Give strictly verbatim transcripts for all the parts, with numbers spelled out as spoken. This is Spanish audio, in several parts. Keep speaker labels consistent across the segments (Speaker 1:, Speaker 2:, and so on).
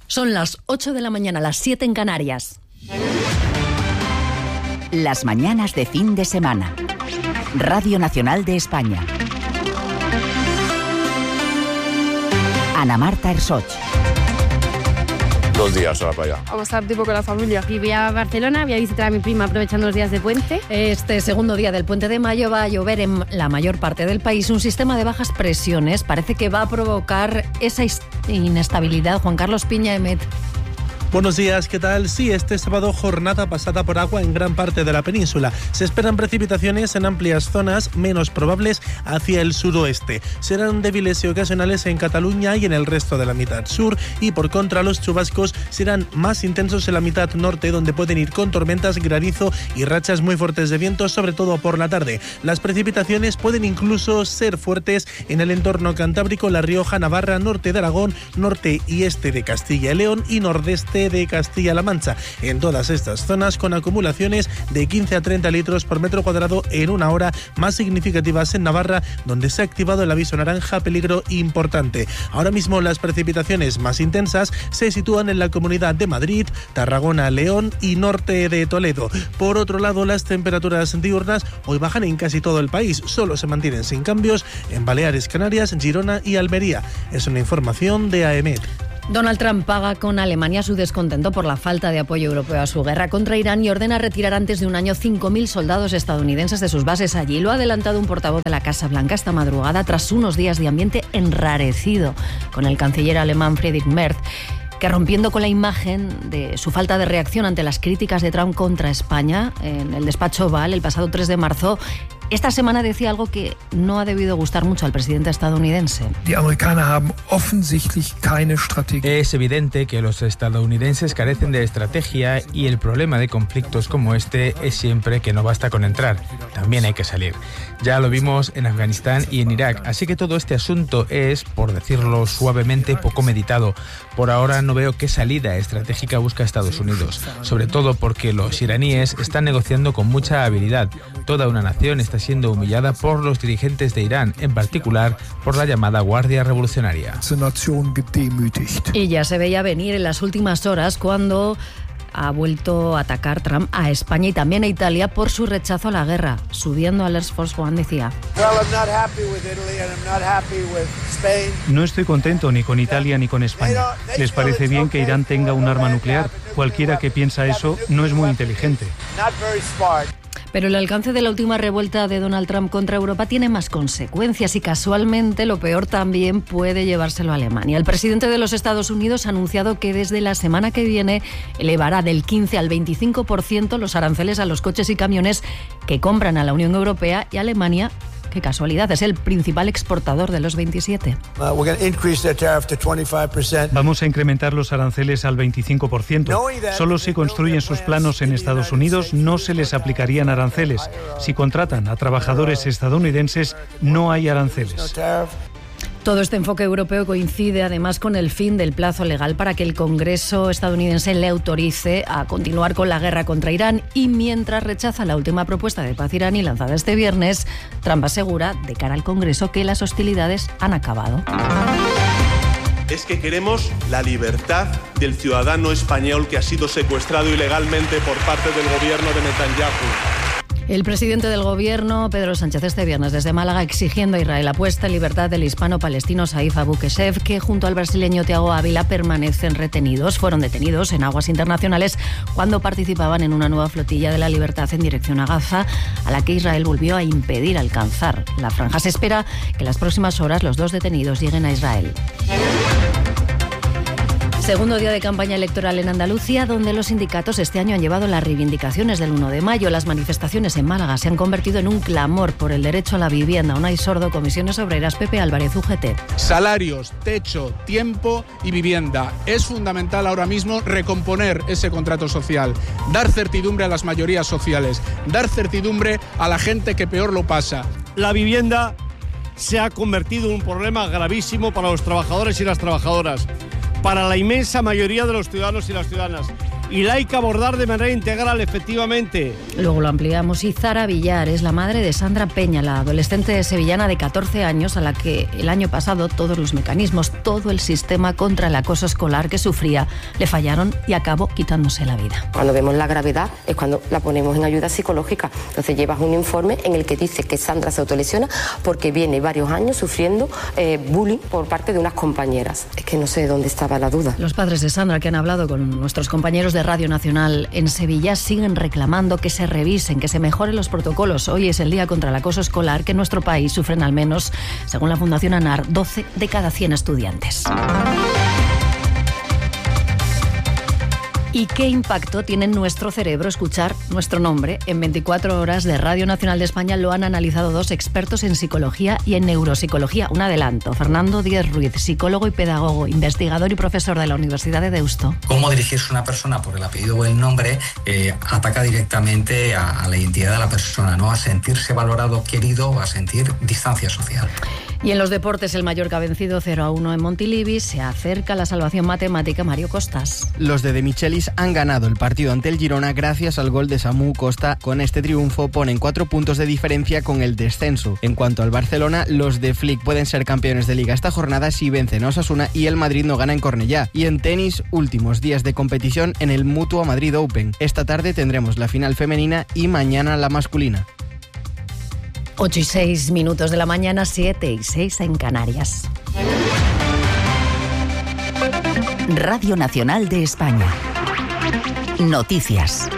Speaker 1: Son las ocho de la mañana, las siete en Canarias.
Speaker 2: Las mañanas de fin de semana. Radio Nacional de España. Ana Marta Ersoch.
Speaker 3: Dos días ahora para allá.
Speaker 4: Vamos a estar tipo con la familia.
Speaker 5: Y voy a Barcelona, voy a visitar a mi prima aprovechando los días de puente.
Speaker 1: Este segundo día del Puente de Mayo va a llover en la mayor parte del país. Un sistema de bajas presiones parece que va a provocar esa inestabilidad. Juan Carlos Piña, Emet.
Speaker 6: Buenos días, ¿qué tal? Sí, este sábado jornada pasada por agua en gran parte de la península. Se esperan precipitaciones en amplias zonas, menos probables hacia el suroeste. Serán débiles y ocasionales en Cataluña y en el resto de la mitad sur, y por contra los chubascos serán más intensos en la mitad norte, donde pueden ir con tormentas, granizo y rachas muy fuertes de viento, sobre todo por la tarde. Las precipitaciones pueden incluso ser fuertes en el entorno cantábrico, La Rioja, Navarra, norte de Aragón, norte y este de Castilla y León y nordeste de Castilla-La Mancha. En todas estas zonas con acumulaciones de quince a treinta litros por metro cuadrado en una hora, más significativas en Navarra, donde se ha activado el aviso naranja peligro importante. Ahora mismo las precipitaciones más intensas se sitúan en la Comunidad de Madrid, Tarragona, León y norte de Toledo. Por otro lado, las temperaturas diurnas hoy bajan en casi todo el país, solo se mantienen sin cambios en Baleares, Canarias, Girona y Almería. Es una información de A E M E T.
Speaker 1: Donald Trump paga con Alemania su descontento por la falta de apoyo europeo a su guerra contra Irán y ordena retirar antes de un año cinco mil soldados estadounidenses de sus bases allí. Lo ha adelantado un portavoz de la Casa Blanca esta madrugada tras unos días de ambiente enrarecido con el canciller alemán Friedrich Merz, que rompiendo con la imagen de su falta de reacción ante las críticas de Trump contra España en el despacho Oval el pasado tres de marzo, esta semana decía algo que no ha debido gustar mucho al presidente estadounidense.
Speaker 7: Es evidente que los estadounidenses carecen de estrategia y el problema de conflictos como este es siempre que no basta con entrar, también hay que salir. Ya lo vimos en Afganistán y en Irak, así que todo este asunto es, por decirlo suavemente, poco meditado. Por ahora no veo qué salida estratégica busca Estados Unidos, sobre todo porque los iraníes están negociando con mucha habilidad. Toda una nación está siendo humillada por los dirigentes de Irán, en particular por la llamada Guardia Revolucionaria.
Speaker 1: Y ya se veía venir en las últimas horas cuando ha vuelto a atacar Trump a España y también a Italia por su rechazo a la guerra. Subiendo al Air Force One decía:
Speaker 8: No estoy contento ni con Italia ni con España. Les parece bien que Irán tenga un arma nuclear. Cualquiera que piensa eso no es muy inteligente.
Speaker 1: Pero el alcance de la última revuelta de Donald Trump contra Europa tiene más consecuencias y casualmente lo peor también puede llevárselo a Alemania. El presidente de los Estados Unidos ha anunciado que desde la semana que viene elevará del quince al veinticinco por ciento los aranceles a los coches y camiones que compran a la Unión Europea, y Alemania, qué casualidad, es el principal exportador de los veintisiete.
Speaker 8: Vamos a incrementar los aranceles al veinticinco por ciento. Solo si construyen sus planos en Estados Unidos no se les aplicarían aranceles. Si contratan a trabajadores estadounidenses, no hay aranceles.
Speaker 1: Todo este enfoque europeo coincide además con el fin del plazo legal para que el Congreso estadounidense le autorice a continuar con la guerra contra Irán, y mientras rechaza la última propuesta de paz iraní lanzada este viernes, Trump asegura de cara al Congreso que las hostilidades han acabado.
Speaker 9: Es que queremos la libertad del ciudadano español que ha sido secuestrado ilegalmente por parte del gobierno de Netanyahu.
Speaker 1: El presidente del gobierno, Pedro Sánchez, este viernes desde Málaga exigiendo a Israel la puesta en libertad del hispano-palestino Saif Abu Keshev, que junto al brasileño Thiago Ávila permanecen retenidos. Fueron detenidos en aguas internacionales cuando participaban en una nueva flotilla de la libertad en dirección a Gaza, a la que Israel volvió a impedir alcanzar la franja. Se espera que en las próximas horas los dos detenidos lleguen a Israel. Segundo día de campaña electoral en Andalucía, donde los sindicatos este año han llevado las reivindicaciones del uno de mayo. Las manifestaciones en Málaga se han convertido en un clamor por el derecho a la vivienda. Unai Sordo, Comisiones Obreras, Pepe Álvarez, U G T.
Speaker 10: Salarios, techo, tiempo y vivienda. Es fundamental ahora mismo recomponer ese contrato social, dar certidumbre a las mayorías sociales, dar certidumbre a la gente que peor lo pasa.
Speaker 11: La vivienda se ha convertido en un problema gravísimo para los trabajadores y las trabajadoras, para la inmensa mayoría de los ciudadanos y las ciudadanas. y la hay que abordar de manera integral, efectivamente.
Speaker 1: Luego lo ampliamos. Y Zara Villar es la madre de Sandra Peña, la adolescente sevillana de catorce años a la que el año pasado todos los mecanismos, todo el sistema contra el acoso escolar que sufría le fallaron y acabó quitándose la vida.
Speaker 3: Cuando vemos la gravedad es cuando la ponemos en ayuda psicológica. Entonces llevas un informe en el que dice que Sandra se autolesiona porque viene varios años sufriendo eh, bullying por parte de unas compañeras. Es que no sé dónde estaba la duda.
Speaker 1: Los padres de Sandra, que han hablado con nuestros compañeros de Radio Nacional en Sevilla, siguen reclamando que se revisen, que se mejoren los protocolos. Hoy es el día contra el acoso escolar, que en nuestro país sufren al menos, según la Fundación ANAR, doce de cada cien estudiantes. ¿Y qué impacto tiene en nuestro cerebro escuchar nuestro nombre? En veinticuatro horas de Radio Nacional de España lo han analizado dos expertos en psicología y en neuropsicología. Un adelanto. Fernando Díez Ruiz, psicólogo y pedagogo, investigador y profesor de la Universidad de Deusto.
Speaker 4: Cómo dirigirse a una persona por el apellido o el nombre eh, ataca directamente a, a la identidad de la persona, ¿no? A sentirse valorado, querido o a sentir distancia social.
Speaker 1: Y en los deportes, el Mallorca ha vencido cero a uno en Montilivi. Se acerca la salvación matemática. Mario Costas.
Speaker 12: Los de De Michelis han ganado el partido ante el Girona gracias al gol de Samu Costa. Con este triunfo ponen cuatro puntos de diferencia con el descenso. En cuanto al Barcelona, los de Flick pueden ser campeones de Liga esta jornada si vencen a Osasuna y el Madrid no gana en Cornellá. Y en tenis, últimos días de competición en el Mutua Madrid Open. Esta tarde tendremos la final femenina y mañana la masculina.
Speaker 1: ocho y seis minutos de la mañana, siete y seis en Canarias.
Speaker 2: Radio Nacional de España. Noticias.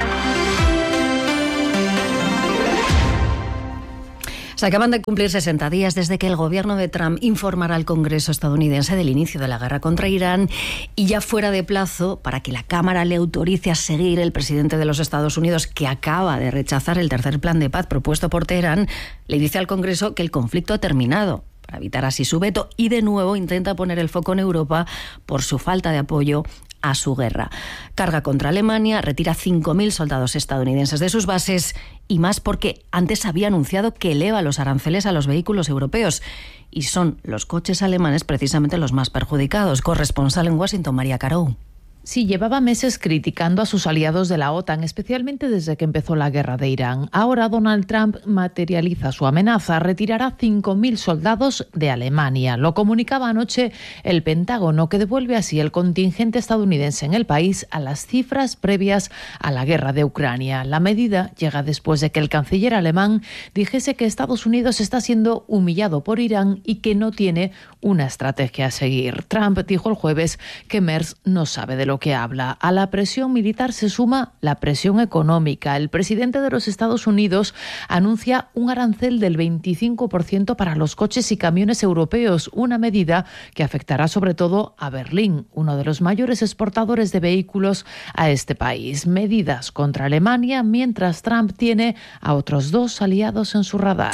Speaker 1: Se acaban de cumplir sesenta días desde que el gobierno de Trump informara al Congreso estadounidense del inicio de la guerra contra Irán y ya fuera de plazo para que la Cámara le autorice a seguir, el presidente de los Estados Unidos, que acaba de rechazar el tercer plan de paz propuesto por Teherán, le dice al Congreso que el conflicto ha terminado, para evitar así su veto, y de nuevo intenta poner el foco en Europa por su falta de apoyo a su guerra. Carga contra Alemania, retira cinco mil soldados estadounidenses de sus bases y más porque antes había anunciado que eleva los aranceles a los vehículos europeos y son los coches alemanes precisamente los más perjudicados. Corresponsal en Washington, María Carou.
Speaker 13: Sí, llevaba meses criticando a sus aliados de la OTAN, especialmente desde que empezó la guerra de Irán. Ahora Donald Trump materializa su amenaza, retirará cinco mil soldados de Alemania. Lo comunicaba anoche el Pentágono, que devuelve así el contingente estadounidense en el país a las cifras previas a la guerra de Ucrania. La medida llega después de que el canciller alemán dijese que Estados Unidos está siendo humillado por Irán y que no tiene una estrategia a seguir. Trump dijo el jueves que Merz no sabe de lo que habla. A la presión militar se suma la presión económica. El presidente de los Estados Unidos anuncia un arancel del veinticinco por ciento para los coches y camiones europeos, una medida que afectará sobre todo a Berlín, uno de los mayores exportadores de vehículos a este país. Medidas contra Alemania, mientras Trump tiene a otros dos aliados en su radar.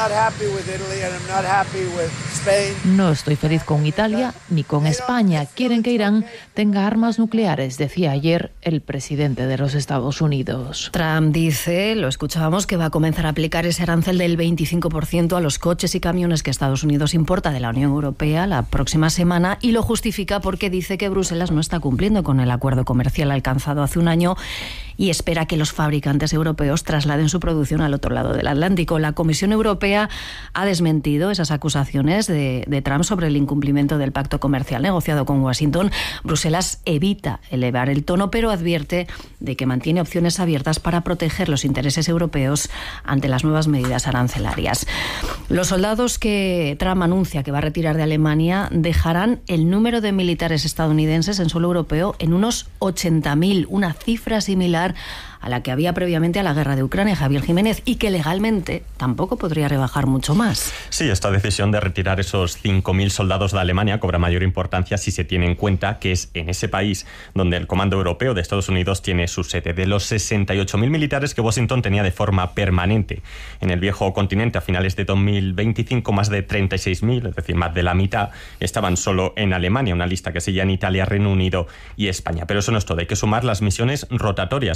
Speaker 13: No estoy feliz con Italia ni con España. Quieren que Irán tenga armas nucleares, decía ayer el presidente de los Estados Unidos.
Speaker 1: Trump dice, lo escuchábamos, que va a comenzar a aplicar ese arancel del veinticinco por ciento a los coches y camiones que Estados Unidos importa de la Unión Europea la próxima semana y lo justifica porque dice que Bruselas no está cumpliendo con el acuerdo comercial alcanzado hace un año y espera que los fabricantes europeos trasladen su producción al otro lado del Atlántico. La Comisión Europea ha desmentido esas acusaciones de, de Trump sobre el incumplimiento del pacto comercial negociado con Washington. Bruselas evita elevar el tono, pero advierte de que mantiene opciones abiertas para proteger los intereses europeos ante las nuevas medidas arancelarias. Los soldados que Trump anuncia que va a retirar de Alemania dejarán el número de militares estadounidenses en suelo europeo en unos ochenta mil, una cifra similar a la que había previamente a la guerra de Ucrania, Javier Jiménez, y que legalmente tampoco podría rebajar mucho más.
Speaker 14: Sí, esta decisión de retirar esos cinco mil soldados de Alemania cobra mayor importancia si se tiene en cuenta que es en ese país donde el Comando Europeo de Estados Unidos tiene su sede. De los sesenta y ocho mil militares que Washington tenía de forma permanente en el viejo continente a finales de dos mil veinticinco, más de treinta y seis mil, es decir, más de la mitad, estaban solo en Alemania, una lista que seguía en Italia, Reino Unido y España. Pero eso no es todo, hay que sumar las misiones rotatorias en países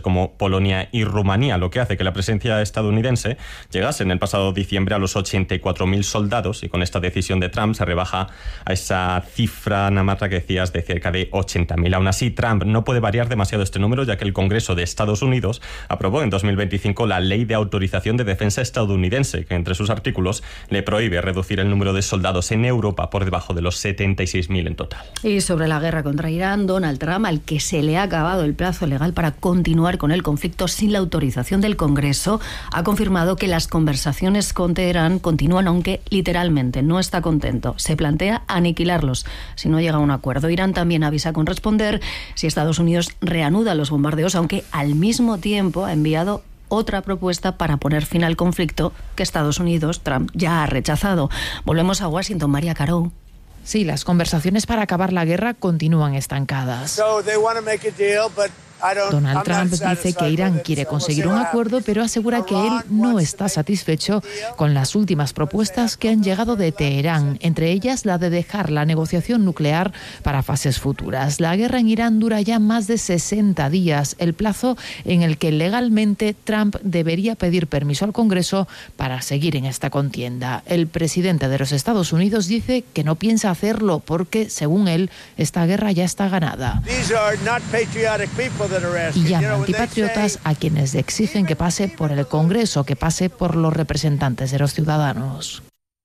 Speaker 14: como Polonia y Rumanía, lo que hace que la presencia estadounidense llegase en el pasado diciembre a los ochenta y cuatro mil soldados, y con esta decisión de Trump se rebaja a esa cifra, Namarra, que decías, de cerca de ochenta mil. Aún así, Trump no puede variar demasiado este número, ya que el Congreso de Estados Unidos aprobó en dos mil veinticinco la Ley de Autorización de Defensa estadounidense, que entre sus artículos le prohíbe reducir el número de soldados en Europa por debajo de los setenta y seis mil en total.
Speaker 1: Y sobre la guerra contra Irán, Donald Trump, al que se le ha acabado el plazo legal para continuar con el conflicto sin la autorización del Congreso, ha confirmado que las conversaciones con Teherán continúan, aunque literalmente no está contento. Se plantea aniquilarlos si no llega a un acuerdo. Irán también avisa con responder si Estados Unidos reanuda los bombardeos, aunque al mismo tiempo ha enviado otra propuesta para poner fin al conflicto que Estados Unidos, Trump, ya ha rechazado. Volvemos a Washington, María Caro.
Speaker 13: Sí, las conversaciones para acabar la guerra continúan estancadas. Donald Trump dice que Irán quiere conseguir un acuerdo, pero asegura que él no está satisfecho con las últimas propuestas que han llegado de Teherán, entre ellas la de dejar la negociación nuclear para fases futuras. La guerra en Irán dura ya más de sesenta días, el plazo en el que legalmente Trump debería pedir permiso al Congreso para seguir en esta contienda. El presidente de los Estados Unidos dice que no piensa hacerlo porque, según él, esta guerra ya está ganada. Y llama antipatriotas a quienes exigen que pase por el Congreso, que pase por los representantes de los ciudadanos.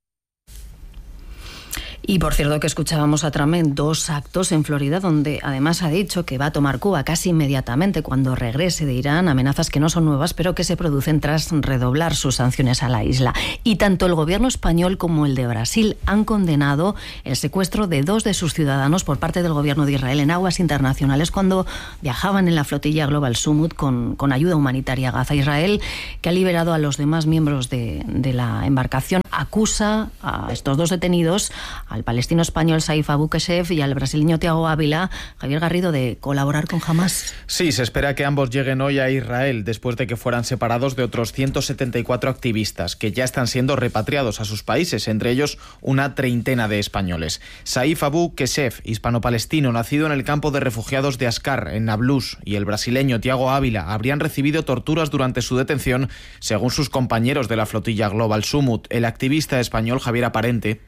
Speaker 1: Y por cierto que escuchábamos a Trump en dos actos en Florida, donde además ha dicho que va a tomar Cuba casi inmediatamente cuando regrese de Irán, amenazas que no son nuevas, pero que se producen tras redoblar sus sanciones a la isla. Y tanto el gobierno español como el de Brasil han condenado el secuestro de dos de sus ciudadanos por parte del gobierno de Israel en aguas internacionales cuando viajaban en la flotilla Global Summit con, con ayuda humanitaria a Gaza. Israel, que ha liberado a los demás miembros de, de la embarcación, acusa a estos dos detenidos, al palestino español Saif Abu Keshef y al brasileño Tiago Ávila, Javier Garrido, de colaborar con Hamás.
Speaker 15: Sí, se espera que ambos lleguen hoy a Israel después de que fueran separados de otros ciento setenta y cuatro activistas que ya están siendo repatriados a sus países, entre ellos una treintena de españoles. Saif Abu Keshef, hispano-palestino, nacido en el campo de refugiados de Ascar, en Nablus, y el brasileño Tiago Ávila habrían recibido torturas durante su detención, según sus compañeros de la flotilla Global Summit. El activista español Javier Aparente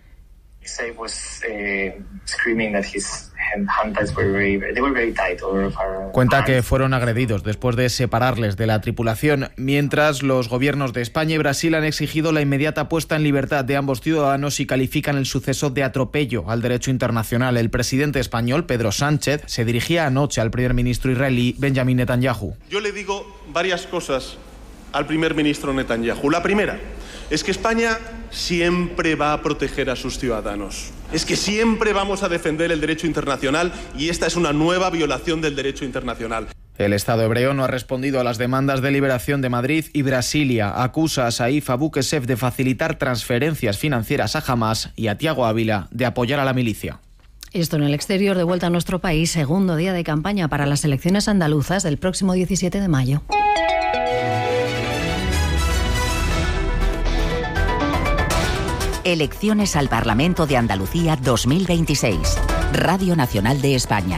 Speaker 15: cuenta que fueron agredidos después de separarles de la tripulación, mientras los gobiernos de España y Brasil han exigido la inmediata puesta en libertad de ambos ciudadanos y califican el suceso de atropello al derecho internacional. El presidente español, Pedro Sánchez, se dirigía anoche al primer ministro israelí, Benjamin Netanyahu.
Speaker 9: Yo le digo varias cosas al primer ministro Netanyahu. La primera es que España siempre va a proteger a sus ciudadanos. Es que siempre vamos a defender el derecho internacional y esta es una nueva violación del derecho internacional.
Speaker 15: El Estado hebreo no ha respondido a las demandas de liberación de Madrid y Brasilia. Acusa a Saif Abu Keshef de facilitar transferencias financieras a Hamás y a Tiago Ávila de apoyar a la milicia.
Speaker 1: Esto en el exterior. De vuelta a nuestro país, segundo día de campaña para las elecciones andaluzas del próximo diecisiete de mayo.
Speaker 2: Elecciones al Parlamento de Andalucía dos mil veintiséis. Radio Nacional de España.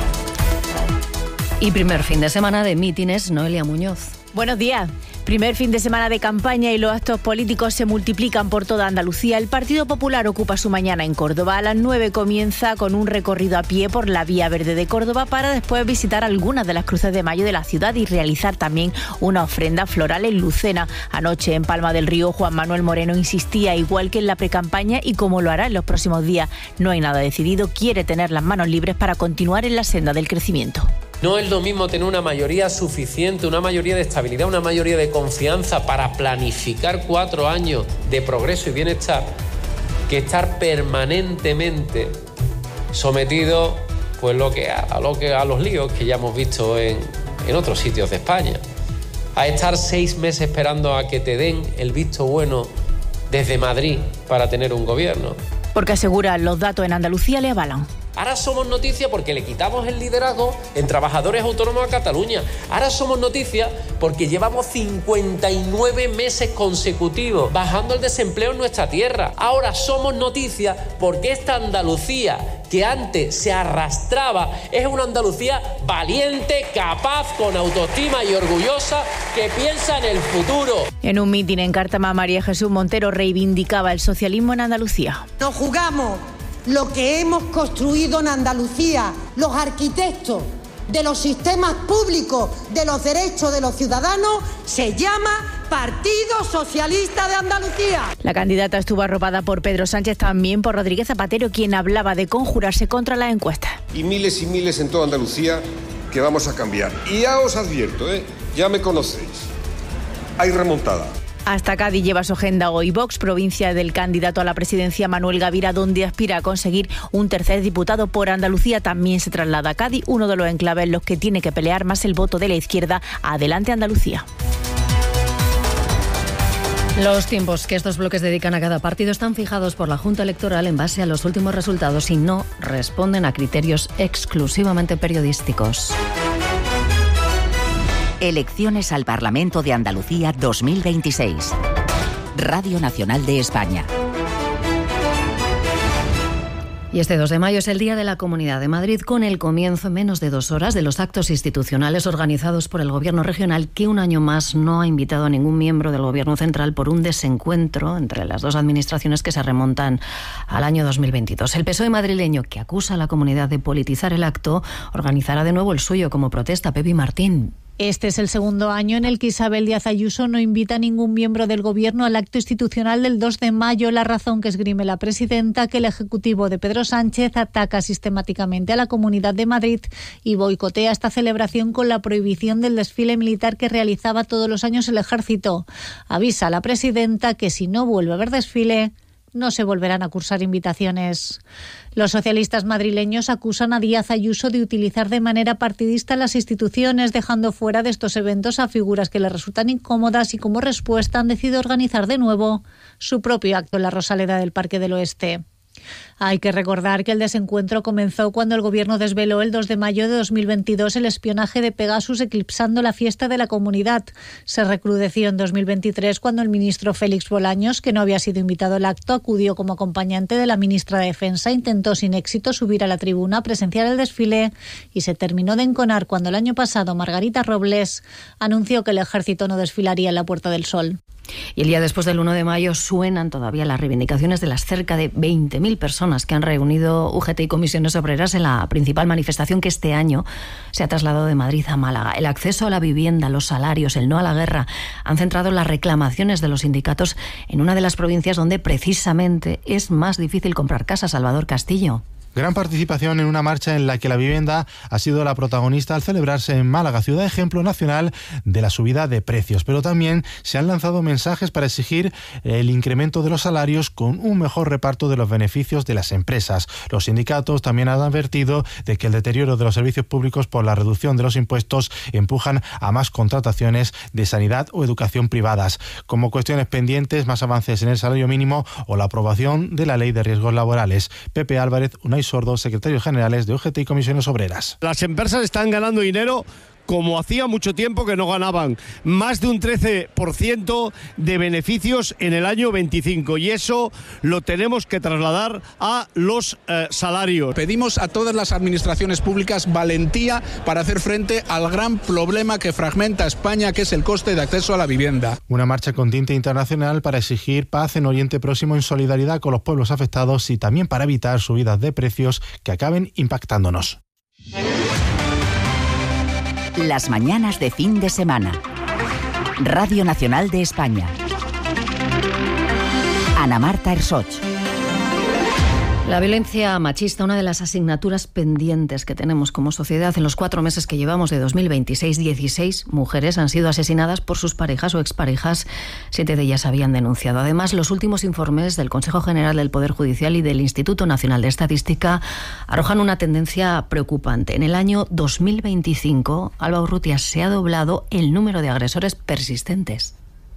Speaker 1: Y primer fin de semana de mítines, Noelia Muñoz.
Speaker 16: Buenos días. Primer fin de semana de campaña y los actos políticos se multiplican por toda Andalucía. El Partido Popular ocupa su mañana en Córdoba. A las nueve comienza con un recorrido a pie por la Vía Verde de Córdoba para después visitar algunas de las cruces de mayo de la ciudad y realizar también una ofrenda floral en Lucena. Anoche en Palma del Río, Juan Manuel Moreno insistía, igual que en la precampaña y como lo hará en los próximos días, no hay nada decidido, quiere tener las manos libres para continuar en la senda del crecimiento.
Speaker 17: No es lo mismo tener una mayoría suficiente, una mayoría de estabilidad, una mayoría de confianza para planificar cuatro años de progreso y bienestar que estar permanentemente sometido pues, lo que, a, lo que, a los líos que ya hemos visto en, en otros sitios de España. A estar seis meses esperando a que te den el visto bueno desde Madrid para tener un gobierno.
Speaker 16: Porque asegura, los datos en Andalucía le avalan.
Speaker 17: Ahora somos noticia porque le quitamos el liderazgo en trabajadores autónomos a Cataluña. Ahora somos noticia porque llevamos cincuenta y nueve meses consecutivos bajando el desempleo en nuestra tierra. Ahora somos noticia porque esta Andalucía que antes se arrastraba es una Andalucía valiente, capaz, con autoestima y orgullosa, que piensa en el futuro.
Speaker 16: En un mitin en Cártama, María Jesús Montero reivindicaba el socialismo en Andalucía.
Speaker 18: Nos jugamos lo que hemos construido en Andalucía, los arquitectos de los sistemas públicos, de los derechos de los ciudadanos, se llama Partido Socialista de Andalucía.
Speaker 16: La candidata estuvo arropada por Pedro Sánchez, también por Rodríguez Zapatero, quien hablaba de conjurarse contra la encuesta.
Speaker 19: Y miles y miles en toda Andalucía que vamos a cambiar. Y ya os advierto, ¿eh? Ya me conocéis. Hay remontada.
Speaker 16: Hasta Cádiz lleva su agenda hoy Vox, provincia del candidato a la presidencia Manuel Gavira, donde aspira a conseguir un tercer diputado por Andalucía. También se traslada a Cádiz, uno de los enclaves en los que tiene que pelear más el voto de la izquierda. Adelante Andalucía.
Speaker 1: Los tiempos que estos bloques dedican a cada partido están fijados por la Junta Electoral en base a los últimos resultados y no responden a criterios exclusivamente periodísticos.
Speaker 2: Elecciones al Parlamento de Andalucía dos mil veintiséis. Radio Nacional de España.
Speaker 1: Y este dos de mayo es el Día de la Comunidad de Madrid, con el comienzo en menos de dos horas de los actos institucionales organizados por el Gobierno regional, que un año más no ha invitado a ningún miembro del Gobierno central por un desencuentro entre las dos administraciones que se remontan al año dos mil veintidós. El P S O E madrileño, que acusa a la comunidad de politizar el acto, organizará de nuevo el suyo como protesta. Pepi Martín.
Speaker 20: Este es el segundo año en el que Isabel Díaz Ayuso no invita a ningún miembro del Gobierno al acto institucional del dos de mayo. La razón que esgrime la presidenta, que el Ejecutivo de Pedro Sánchez ataca sistemáticamente a la Comunidad de Madrid y boicotea esta celebración con la prohibición del desfile militar que realizaba todos los años el Ejército. Avisa a la presidenta que si no vuelve a haber desfile, no se volverán a cursar invitaciones. Los socialistas madrileños acusan a Díaz Ayuso de utilizar de manera partidista las instituciones, dejando fuera de estos eventos a figuras que les resultan incómodas, y como respuesta han decidido organizar de nuevo su propio acto en la Rosaleda del Parque del Oeste. Hay que recordar que el desencuentro comenzó cuando el Gobierno desveló el dos de mayo de dos mil veintidós el espionaje de Pegasus eclipsando la fiesta de la comunidad. Se recrudeció en dos mil veintitrés cuando el ministro Félix Bolaños, que no había sido invitado al acto, acudió como acompañante de la ministra de Defensa, intentó sin éxito subir a la tribuna a presenciar el desfile y se terminó de enconar cuando el año pasado Margarita Robles anunció que el ejército no desfilaría en la Puerta del Sol.
Speaker 1: Y el día después del uno de mayo suenan todavía las reivindicaciones de las cerca de veinte mil personas que han reunido U G T y comisiones obreras en la principal manifestación que este año se ha trasladado de Madrid a Málaga. El acceso a la vivienda, los salarios, el no a la guerra han centrado las reclamaciones de los sindicatos en una de las provincias donde precisamente es más difícil comprar casa. Salvador Castillo.
Speaker 21: Gran participación en una marcha en la que la vivienda ha sido la protagonista al celebrarse en Málaga, ciudad ejemplo nacional de la subida de precios. Pero también se han lanzado mensajes para exigir el incremento de los salarios con un mejor reparto de los beneficios de las empresas. Los sindicatos también han advertido de que el deterioro de los servicios públicos por la reducción de los impuestos empujan a más contrataciones de sanidad o educación privadas. Como cuestiones pendientes, más avances en el salario mínimo o la aprobación de la ley de riesgos laborales. Pepe Álvarez, Unai Sordo, secretarios generales de U G T y comisiones obreras.
Speaker 11: Las empresas están ganando dinero como hacía mucho tiempo que no ganaban, más de un trece por ciento de beneficios en el año veinticinco, y eso lo tenemos que trasladar a los eh, salarios.
Speaker 10: Pedimos a todas las administraciones públicas valentía para hacer frente al gran problema que fragmenta a España, que es el coste de acceso a la vivienda.
Speaker 21: Una marcha con tinte internacional para exigir paz en Oriente Próximo en solidaridad con los pueblos afectados y también para evitar subidas de precios que acaben impactándonos.
Speaker 2: Las mañanas de fin de semana. Radio Nacional de España. Ana Marta Ersoch.
Speaker 1: La violencia machista, una de las asignaturas pendientes que tenemos como sociedad. En los cuatro meses que llevamos de dos mil veintiséis, dieciséis mujeres han sido asesinadas por sus parejas o exparejas. Siete de ellas habían denunciado. Además, los últimos informes del Consejo General del Poder Judicial y del Instituto Nacional de Estadística arrojan una tendencia preocupante. En el año dos mil veinticinco, Alba Urrutia, se ha doblado el número de agresores persistentes.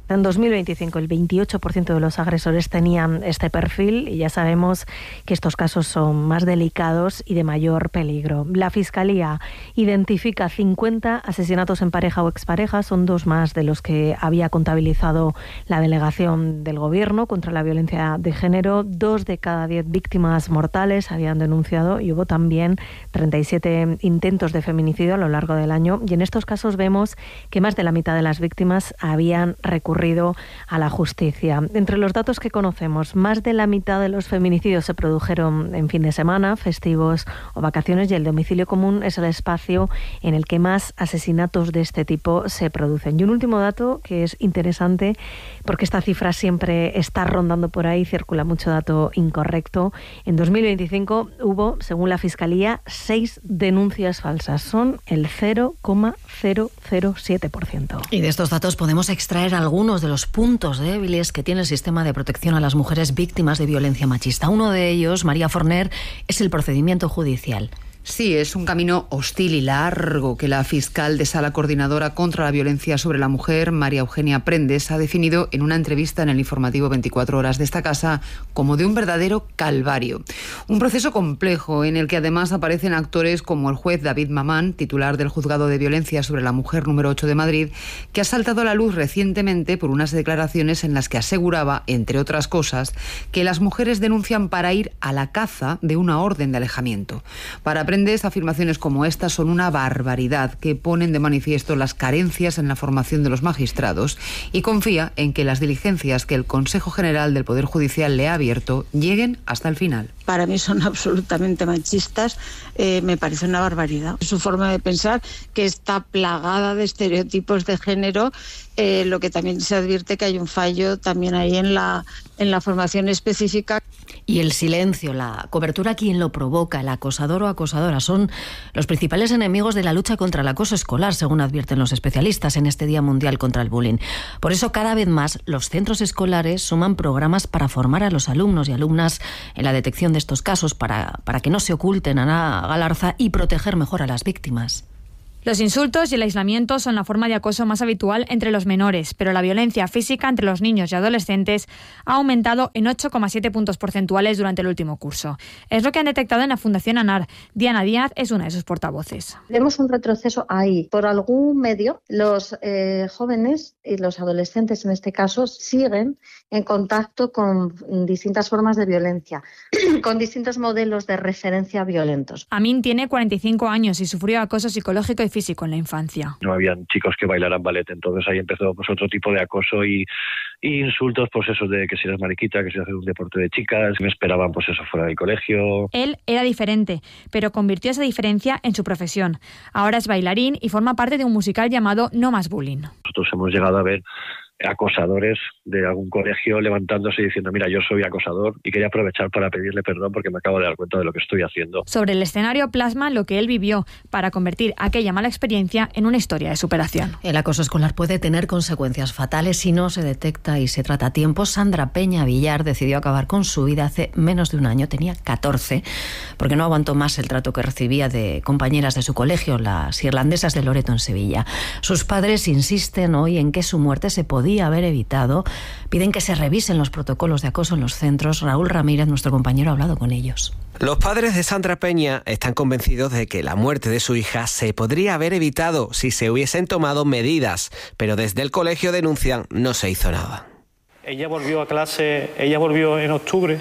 Speaker 5: En dos mil veinticinco el veintiocho por ciento de los agresores tenían este perfil y ya sabemos que estos casos son más delicados y de mayor peligro. La Fiscalía identifica cincuenta asesinatos en pareja o expareja, son dos más de los que había contabilizado la delegación del Gobierno contra la violencia de género. Dos de cada diez víctimas mortales habían denunciado y hubo también treinta y siete intentos de feminicidio a lo largo del año. Y en estos casos vemos que más de la mitad de las víctimas habían recurrido a la justicia. Entre los datos que conocemos, más de la mitad de los feminicidios se produjeron en fin de semana, festivos o vacaciones, y el domicilio común es el espacio en el que más asesinatos de este tipo se producen. Y un último dato que es interesante, porque esta cifra siempre está rondando por ahí, circula mucho dato incorrecto. En dos mil veinticinco hubo, según la Fiscalía, seis denuncias falsas. Son el cero coma cero cero siete por ciento.
Speaker 1: Y de estos datos podemos extraer algunos de los puntos débiles que tiene el sistema de protección a las mujeres víctimas de violencia machista. Uno de ellos, María Forner, es el procedimiento judicial.
Speaker 22: Sí, es un camino hostil y largo que la fiscal de Sala Coordinadora contra la Violencia sobre la Mujer, María Eugenia Prendes, ha definido en una entrevista en el informativo veinticuatro horas de esta casa como de un verdadero calvario. Un proceso complejo en el que además aparecen actores como el juez David Mamán, titular del Juzgado de Violencia sobre la Mujer número ocho de Madrid, que ha saltado a la luz recientemente por unas declaraciones en las que aseguraba, entre otras cosas, que las mujeres denuncian para ir a la caza de una orden de alejamiento. Para Prendes, afirmaciones como estas son una barbaridad que ponen de manifiesto las carencias en la formación de los magistrados y confía en que las diligencias que el Consejo General del Poder Judicial le ha abierto lleguen hasta el final.
Speaker 23: Para mí son absolutamente machistas, eh, me parece una barbaridad. Su forma de pensar, que está plagada de estereotipos de género, eh, lo que también se advierte que hay un fallo también ahí en la, en la formación específica.
Speaker 1: Y el silencio, la cobertura, quien lo provoca, el acosador o acosadora, son los principales enemigos de la lucha contra el acoso escolar, según advierten los especialistas en este Día Mundial contra el Bullying. Por eso, cada vez más, los centros escolares suman programas para formar a los alumnos y alumnas en la detección de estos casos, para, para que no se oculten a la galarza y proteger mejor a las víctimas.
Speaker 24: Los insultos y el aislamiento son la forma de acoso más habitual entre los menores, pero la violencia física entre los niños y adolescentes ha aumentado en ocho coma siete puntos porcentuales durante el último curso. Es lo que han detectado en la Fundación ANAR. Diana Díaz es una de sus portavoces.
Speaker 25: Vemos un retroceso ahí. Por algún medio, los eh, jóvenes y los adolescentes en este caso siguen en contacto con distintas formas de violencia, con distintos modelos de referencia violentos.
Speaker 24: Amin tiene cuarenta y cinco años y sufrió acoso psicológico y físico en la infancia.
Speaker 26: No habían chicos que bailaran ballet, entonces ahí empezó pues otro tipo de acoso y, y insultos, pues eso de que si eres mariquita, que si haces un deporte de chicas, me esperaban pues eso fuera del colegio.
Speaker 24: Él era diferente, pero convirtió esa diferencia en su profesión. Ahora es bailarín y forma parte de un musical llamado No Más Bullying.
Speaker 26: Nosotros hemos llegado a ver acosadores de algún colegio levantándose y diciendo, mira, yo soy acosador y quería aprovechar para pedirle perdón porque me acabo de dar cuenta de lo que estoy haciendo.
Speaker 24: Sobre el escenario plasma lo que él vivió para convertir aquella mala experiencia en una historia de superación.
Speaker 1: El acoso escolar puede tener consecuencias fatales si no se detecta y se trata a tiempo. Sandra Peña Villar decidió acabar con su vida hace menos de un año, tenía catorce, porque no aguantó más el trato que recibía de compañeras de su colegio, las irlandesas de Loreto en Sevilla. Sus padres insisten hoy en que su muerte se podía haber evitado. Piden que se revisen los protocolos de acoso en los centros. Raúl Ramírez, nuestro compañero, ha hablado con ellos.
Speaker 27: Los padres de Sandra Peña están convencidos de que la muerte de su hija se podría haber evitado si se hubiesen tomado medidas, pero desde el colegio denuncian no se hizo nada.
Speaker 28: Ella volvió a clase, ella volvió en octubre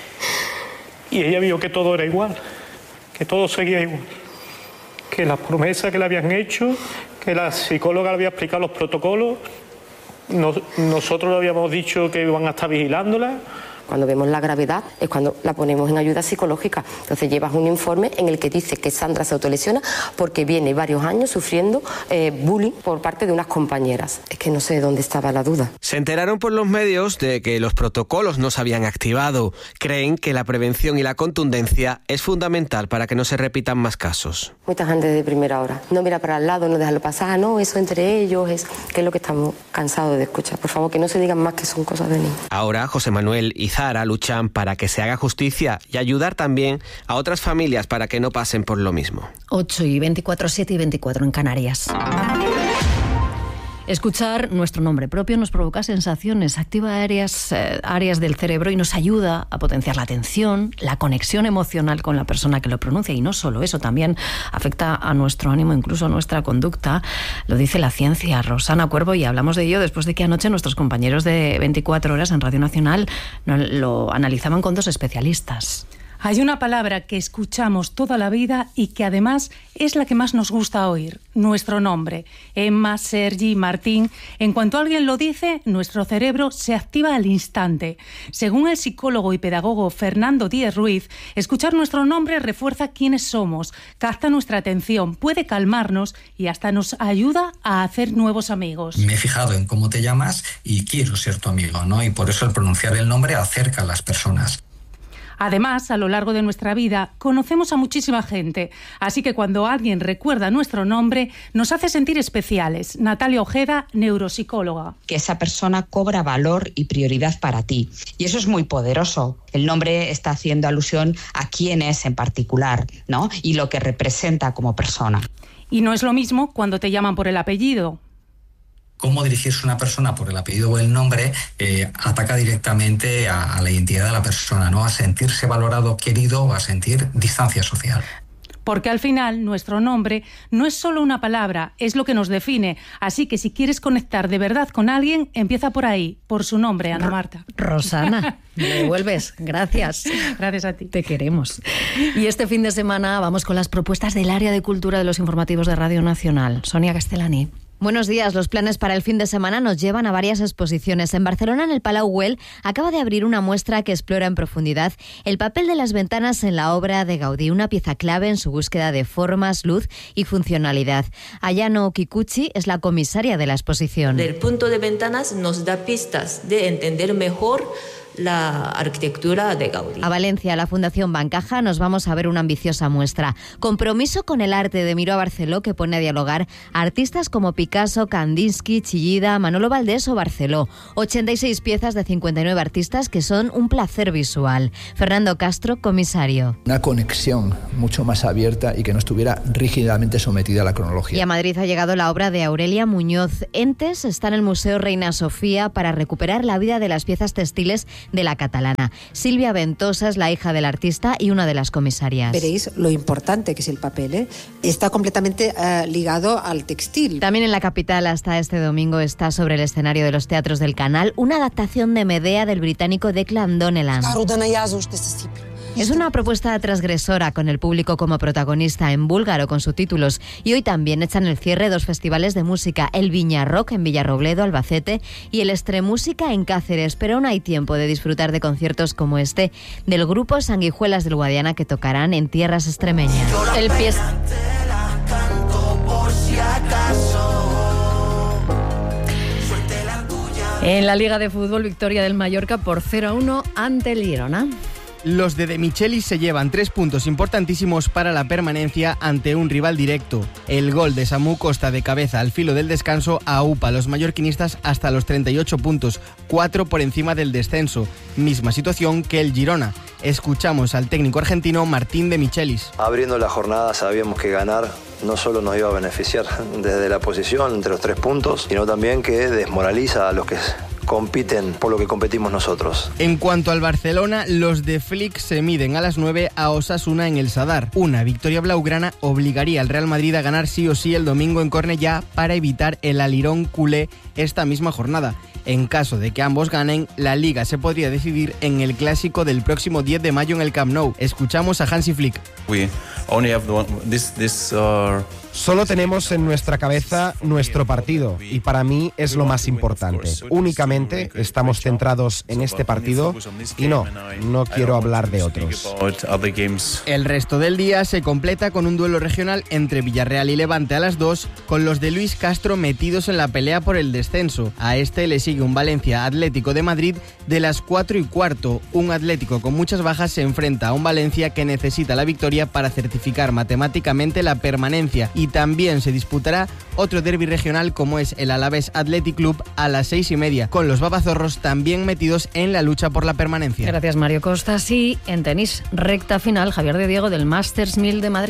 Speaker 28: y ella vio que todo era igual, que todo seguía igual, que las promesas que le habían hecho, que la psicóloga le había explicado los protocolos. Nos, nosotros le habíamos dicho que iban a estar vigilándola.
Speaker 3: Cuando vemos la gravedad es cuando la ponemos en ayuda psicológica. Entonces llevas un informe en el que dice que Sandra se autolesiona porque viene varios años sufriendo eh, bullying por parte de unas compañeras. Es que no sé dónde estaba la duda.
Speaker 27: Se enteraron por los medios de que los protocolos no se habían activado. Creen que la prevención y la contundencia es fundamental para que no se repitan más casos.
Speaker 3: Mucha gente de primera hora. No mira para el lado, no déjalo pasar. No, eso entre ellos es que es lo que estamos cansados de escuchar. Por favor, que no se digan más que son cosas de niños.
Speaker 27: Ahora José Manuel y Zara luchan para que se haga justicia y ayudar también a otras familias para que no pasen por lo mismo.
Speaker 1: ocho y veinticuatro, siete y veinticuatro en Canarias. Escuchar nuestro nombre propio nos provoca sensaciones, activa áreas, eh, áreas del cerebro y nos ayuda a potenciar la atención, la conexión emocional con la persona que lo pronuncia. Y no solo eso, también afecta a nuestro ánimo, incluso a nuestra conducta. Lo dice la ciencia. Rosana Cuervo, y hablamos de ello después de que anoche nuestros compañeros de veinticuatro horas en Radio Nacional lo analizaban con dos especialistas.
Speaker 4: Hay una palabra que escuchamos toda la vida y que además es la que más nos gusta oír, nuestro nombre. Emma, Sergi, Martín. En cuanto alguien lo dice, nuestro cerebro se activa al instante. Según el psicólogo y pedagogo Fernando Díez Ruiz, escuchar nuestro nombre refuerza quiénes somos, capta nuestra atención, puede calmarnos y hasta nos ayuda a hacer nuevos amigos.
Speaker 6: Me he fijado en cómo te llamas y quiero ser tu amigo, ¿no? Y por eso el pronunciar el nombre acerca a las personas.
Speaker 4: Además, a lo largo de nuestra vida, conocemos a muchísima gente, así que cuando alguien recuerda nuestro nombre, nos hace sentir especiales. Natalia Ojeda, neuropsicóloga.
Speaker 7: Que esa persona cobra valor y prioridad para ti, y eso es muy poderoso. El nombre está haciendo alusión a quién es en particular, ¿no? Y lo que representa como persona.
Speaker 4: Y no es lo mismo cuando te llaman por el apellido.
Speaker 6: Cómo dirigirse a una persona por el apellido o el nombre eh, ataca directamente a, a la identidad de la persona, ¿no? A sentirse valorado, querido, o a sentir distancia social.
Speaker 4: Porque al final nuestro nombre no es solo una palabra, es lo que nos define. Así que si quieres conectar de verdad con alguien, empieza por ahí, por su nombre, Ana Marta.
Speaker 1: Rosana, me devuelves. Gracias.
Speaker 4: Gracias a ti.
Speaker 1: Te queremos. Y este fin de semana vamos con las propuestas del área de cultura de los informativos de Radio Nacional. Sonia Castellani.
Speaker 8: Buenos días. Los planes para el fin de semana nos llevan a varias exposiciones. En Barcelona, en el Palau Güell, acaba de abrir una muestra que explora en profundidad el papel de las ventanas en la obra de Gaudí, una pieza clave en su búsqueda de formas, luz y funcionalidad. Ayano Kikuchi es la comisaria de la exposición.
Speaker 9: El punto de ventanas nos da pistas de entender mejor la arquitectura de Gaudí.
Speaker 8: A Valencia, a la Fundación Bancaja, nos vamos a ver una ambiciosa muestra. Compromiso con el arte de Miró a Barceló, que pone a dialogar a artistas como Picasso, Kandinsky, Chillida, Manolo Valdés o Barceló. ochenta y seis piezas de cincuenta y nueve artistas que son un placer visual. Fernando Castro, comisario.
Speaker 12: Una conexión mucho más abierta y que no estuviera rígidamente sometida a la cronología.
Speaker 8: Y a Madrid ha llegado la obra de Aurelia Muñoz. Entes está en el Museo Reina Sofía para recuperar la vida de las piezas textiles de la catalana. Silvia Ventosa es la hija del artista y una de las comisarias.
Speaker 13: Veréis lo importante que es el papel, ¿eh? Está completamente uh, ligado al textil.
Speaker 8: También en la capital, hasta este domingo, está sobre el escenario de los teatros del Canal una adaptación de Medea del británico Declan Donnellan. Es una propuesta transgresora con el público como protagonista, en búlgaro con subtítulos, y hoy también echan el cierre dos festivales de música, el Viña Rock en Villarrobledo, Albacete, y el Extremúsica en Cáceres, pero aún hay tiempo de disfrutar de conciertos como este del grupo Sanguijuelas del Guadiana, que tocarán en tierras extremeñas.
Speaker 1: El pie... En la Liga de Fútbol, victoria del Mallorca por cero a uno ante el Girona.
Speaker 14: Los de De Michelis se llevan tres puntos importantísimos para la permanencia ante un rival directo. El gol de Samu Costa de cabeza al filo del descanso aupa a los mallorquinistas hasta los treinta y ocho puntos, cuatro por encima del descenso. Misma situación que el Girona. Escuchamos al técnico argentino Martín De Michelis.
Speaker 29: Abriendo la jornada sabíamos que ganar no solo nos iba a beneficiar desde la posición entre los tres puntos, sino también que desmoraliza a los que compiten por lo que competimos nosotros.
Speaker 14: En cuanto al Barcelona, los de Flick se miden a las nueve a Osasuna en el Sadar. Una victoria blaugrana obligaría al Real Madrid a ganar sí o sí el domingo en Cornellá para evitar el alirón culé esta misma jornada. En caso de que ambos ganen, la Liga se podría decidir en el clásico del próximo diez de mayo en el Camp Nou. Escuchamos a Hansi Flick.
Speaker 30: We only have one, this, this, uh...
Speaker 31: Solo tenemos en nuestra cabeza nuestro partido y para mí es lo más importante. Únicamente estamos centrados en este partido y no, no quiero hablar de otros.
Speaker 14: El resto del día se completa con un duelo regional entre Villarreal y Levante a las dos, con los de Luis Castro metidos en la pelea por el descenso. A este le sigue un Valencia Atlético de Madrid de las cuatro y cuarto. Un Atlético con muchas bajas se enfrenta a un Valencia que necesita la victoria para certificar matemáticamente la permanencia. Y también se disputará otro derbi regional como es el Alavés Athletic Club a las seis y media, con los babazorros también metidos en la lucha por la permanencia.
Speaker 1: Gracias, Mario Costa. Sí, en tenis, recta final, Javier de Diego del Masters mil de Madrid.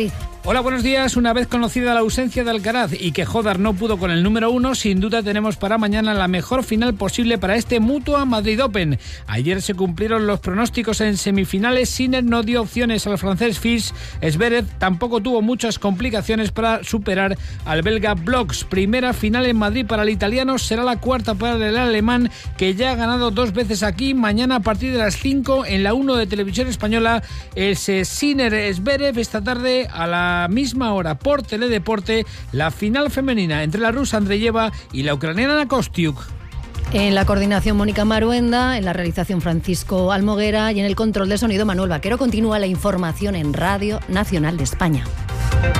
Speaker 2: Hola, buenos días. Una vez conocida la ausencia de Alcaraz y que Jódar no pudo con el número uno, sin duda tenemos para mañana la mejor final posible para este Mutua Madrid Open. Ayer se cumplieron los pronósticos en semifinales. Sinner no dio opciones al francés Fils. Zverev tampoco tuvo muchas complicaciones para superar al belga Blocks. Primera final en Madrid para el italiano, será la cuarta para el alemán, que ya ha ganado dos veces aquí. Mañana a partir de las cinco en la uno de Televisión Española, ese Sinner Zverev. Esta tarde a la misma hora por Teledeporte, la final femenina entre la rusa Andreyeva y la ucraniana Kostyuk.
Speaker 1: En la coordinación Mónica Maruenda, en la realización Francisco Almoguera y en el control de sonido Manuel Vaquero. Continúa la información en Radio Nacional de España.